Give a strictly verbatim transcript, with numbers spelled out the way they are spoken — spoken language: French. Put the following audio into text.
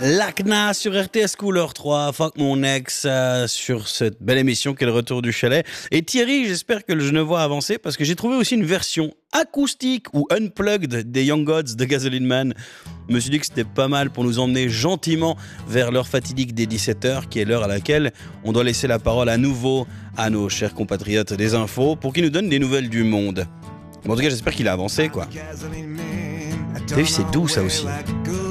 Lacna sur R T S Couleur trois, Fuck mon ex, euh, sur cette belle émission qu'est le retour du chalet. Et Thierry, j'espère que le Genevois a avancé parce que j'ai trouvé aussi une version acoustique ou unplugged des Young Gods de Gasoline Man. Je me suis dit que c'était pas mal pour nous emmener gentiment vers l'heure fatidique des dix-sept heures, qui est l'heure à laquelle on doit laisser la parole à nouveau à nos chers compatriotes des infos pour qu'ils nous donnent des nouvelles du monde. Bon, en tout cas, j'espère qu'il a avancé, quoi. T'as vu, c'est doux ça aussi.